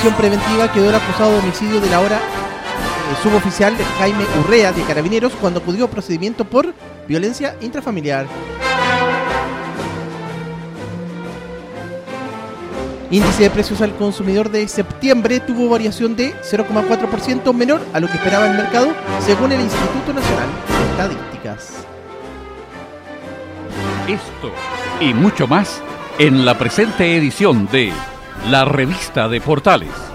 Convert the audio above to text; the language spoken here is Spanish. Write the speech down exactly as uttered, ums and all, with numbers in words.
prisión preventiva quedó el acusado de homicidio de la ahora eh, suboficial Jaime Urrea de Carabineros cuando acudió a procedimiento por violencia intrafamiliar. Índice de precios al consumidor de septiembre tuvo variación de cero coma cuatro por ciento menor a lo que esperaba el mercado, según el Instituto Nacional de Estadísticas. Esto y mucho más en la presente edición de La Revista de Portales.